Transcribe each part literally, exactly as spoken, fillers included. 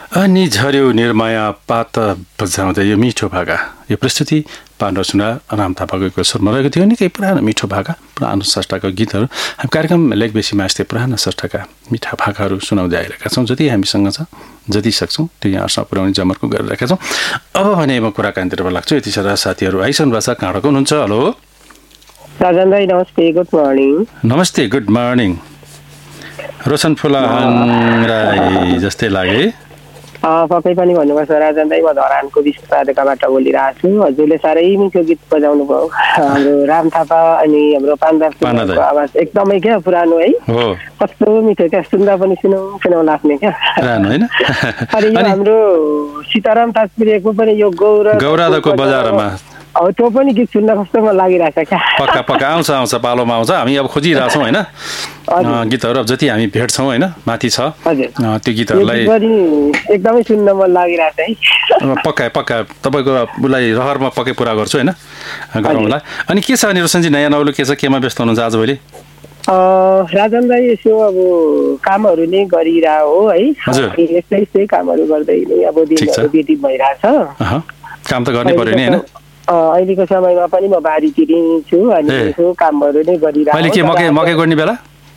अनि झर्यो निर्माया पात बजाउँदै यो मिठो भाका यो प्रस्तुति पाण्डव सुना राम थापाको स्वरमा रहेको थियो। निकै पुरानो मिठो भाका पुरानो संस्थाका गीतहरू हामी कार्यक्रम लेखबेसीमा यस्तै पुरानो संस्थाका मिठा भाकाहरू सुनाउँदै आइरहेका छौँ। जति हामीसँग छ जति सक्छौँ त्यो यहाँसम्म पुर्याउने जमर्को गरिरहेका छौँ। अब भने म कुराकानीतिर लाग्छु। यति सारा साथीहरू आइसक्नु भएको छ। कहाँबाट हुनुहुन्छ? हेलो राजन दाइ नमस्ते, गुड मर्निङ। नमस्ते, गुड मर्निङ। रोशन फुलाहाङ राई जस्तै लागे। पक्कै पनि भन्नुपर्छ राजन दाइ, म धरानको विश्वसाधकाबाट बोलिरहेको छु। हजुरले साह्रै मिठो गीत बजाउनु भयो। हाम्रो राम थापा अनि हाम्रो पाण्डवको आवाज एकदमै क्या पुरानो है, कस्तो मिठो क्या, सुन्दा पनि सुनौ सुनौ लाग्ने क्या। अनि यो हाम्रो सीताराम ताजपुरेको पनि यो गौरा गौराधको बजारमा अब त्यो पनि गीत सुन्न कस्तो मन लागिरहेछ क्या। पक्का पक्का आउँछ आउँछ पालोमा आउँछ। हामी अब खोजिरहेछौँ होइन गीतहरू, अब जति हामी भेट्छौँ होइन माथि छ त्यो गीतहरूलाई एकदमै सुन्न मन लागिरहेछ है। पक्का पक्का तपाईँको उसलाई रहरमा पक्कै पुरा गर्छु होइन, गरौँला। अनि के छ अनि रोशनजी, नयाँ नौलो के छ, केमा व्यस्त हुनुहुन्छ आजभोलि? राजन दाइ यसो अब कामहरू नै गरिरह हो है, यस्तै यस्तै कामहरू गर्दै नै अब दिनहरू व्यतीत भइरहेछ। काम त गर्नै पर्यो नि होइन। अहिलेको समयमा पनि म बारीतिर छु अनि यसो कामहरू नै गरिरहेको। अहिले के मकै मकै गोड्ने बेला?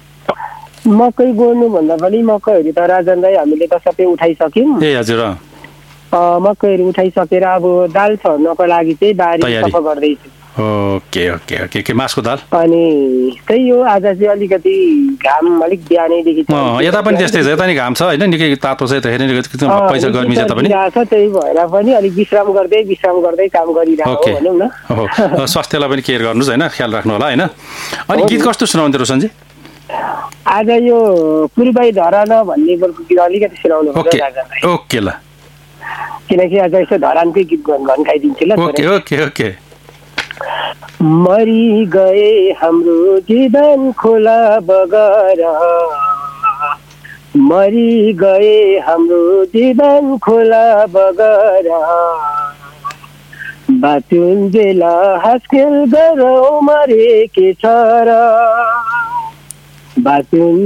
मकै गोड्नु भन्दा पनि मकैहरू त राजन दाइ हामीले त सबै उठाइसक्यौँ। ए हजुर। मकैहरू उठाइसकेर अब दाल छर्नको लागि चाहिँ बारी सफा गर्दैछु। ओके ओके ओके के मासको दाल? अनि त्यही हो, आज चाहिँ अलिकति घाम अलिक बिहानैदेखि यता पनि त्यस्तै छ, यता नि घाम छ होइन, निकै तातो छ, हेर्ने पैसा गर्मी छ यता पनि। त्यही भएर पनि अलिक विश्राम गर्दै विश्राम गर्दै काम गरिरहेको भनौँ न। स्वास्थ्यलाई पनि केयर गर्नुहोस् होइन, ख्याल राख्नु होला होइन। अनि गीत कस्तो सुनाउँथ्यो रोशनजी? आज यो पूर्वै धरान भन्ने गीत अलिकति सुनाउनु पर्छ राजन दाइ। ओके ल, किनकि आज यसो धरानकै गीत घन्काइदिन्छु ल। Okay okay okay. मरी गए हाम्रो जीवन खोला बगर, मरी गए हाम्रो जीवन खोला बगर, बातुन्जेला हास्खेल गरौँ मरे के छ र, बातुन